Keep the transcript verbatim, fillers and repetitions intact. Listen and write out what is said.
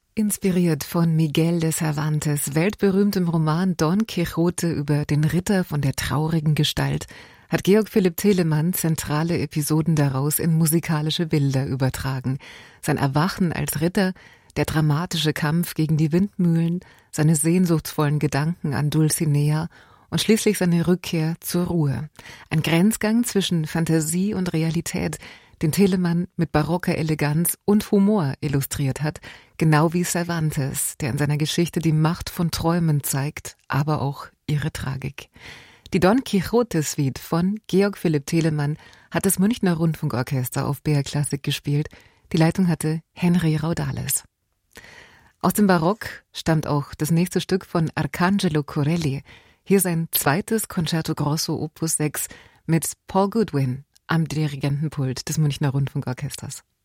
Inspiriert von Miguel de Cervantes weltberühmtem Roman Don Quixote über den Ritter von der traurigen Gestalt hat Georg Philipp Telemann zentrale Episoden daraus in musikalische Bilder übertragen. Sein Erwachen als Ritter, der dramatische Kampf gegen die Windmühlen, seine sehnsuchtsvollen Gedanken an Dulcinea und schließlich seine Rückkehr zur Ruhe. Ein Grenzgang zwischen Fantasie und Realität, den Telemann mit barocker Eleganz und Humor illustriert hat, genau wie Cervantes, der in seiner Geschichte die Macht von Träumen zeigt, aber auch ihre Tragik. Die Don Quixote-Suite von Georg Philipp Telemann hat das Münchner Rundfunkorchester auf B R Classic gespielt. Die Leitung hatte Henry Raudales. Aus dem Barock stammt auch das nächste Stück von Arcangelo Corelli. Hier sein zweites Concerto Grosso Opus sechs mit Paul Goodwin am Dirigentenpult des Münchner Rundfunkorchesters.